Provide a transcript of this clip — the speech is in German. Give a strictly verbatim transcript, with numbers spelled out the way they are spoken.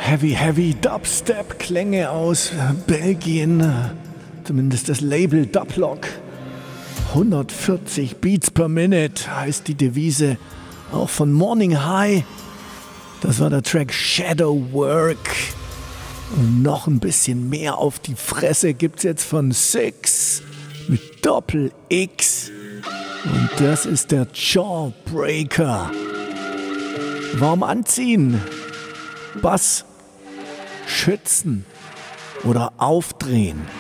Heavy, Heavy Dubstep-Klänge aus Belgien. Zumindest das Label Dublock. hundertvierzig Beats per Minute heißt die Devise. Auch von Morning High. Das war der Track Shadow Work. Und noch ein bisschen mehr auf die Fresse gibt's jetzt von Six mit Doppel X. Und das ist der Jawbreaker. Warm anziehen, Bass schützen oder aufdrehen.